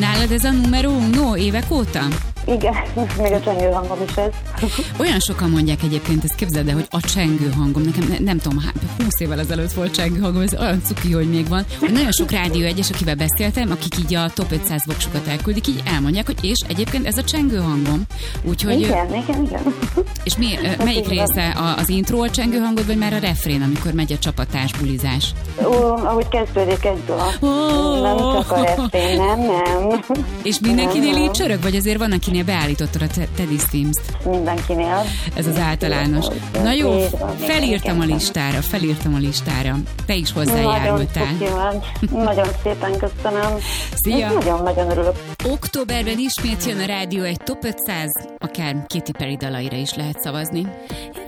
Nálad ez a numero uno évek óta? Igen, még a csengő hangom is ez. Olyan sokan mondják egyébként, ezt képzeld el, hogy a csengő hangom, nekem nem tudom, 20 évvel ezelőtt volt csengő hangom, ez olyan cuki, hogy még van. Nagyon sok rádió egyes, akivel beszéltem, akik így a top 500 voksukat elküldik, így elmondják, hogy és egyébként ez a csengő hangom. Úgyhogy, igen. És melyik része az intro a csengő hangod, vagy már a refrén, amikor megy a csapatás, bulizás? Ahogy kezdődik egy dolog. Nem csak a refrén, nem. És mindenkinél így csörög, vagy azért van, akinél beállítottad a Teddy Swims-t? Mindenkinél. Ez az általános. Na jó, felírtam a listára. Te is hozzájárultál. Nagyon szépen köszönöm. Szia! Nagyon-nagyon örülök. Októberben ismét jön a rádió egy top 500, akár Katy Perry dalaira is lehet szavazni.